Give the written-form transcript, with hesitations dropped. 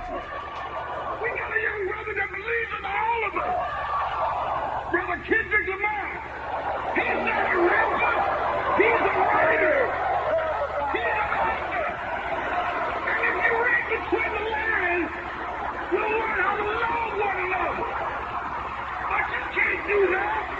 We got a young brother that believes in all of us. Brother Kendrick Lamar. He's not a rapper. He's a writer. He's an author. And if you read between the lines, you'll learn how to love one another. But you can't do that